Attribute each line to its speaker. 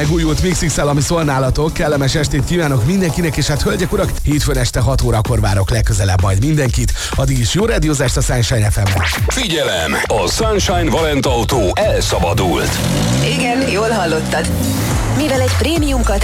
Speaker 1: megújult Mix-XL, ami szól nálatok. Kellemes estét kívánok mindenkinek, és hát hölgyek, urak, hétfőn este 6 órakor várok legközelebb majd mindenkit. Addig is jó rádiózást a Sunshine FM-ben.
Speaker 2: Figyelem! A Sunshine Valent autó elszabadult.
Speaker 3: Igen, jól hallottad. Mivel egy prémium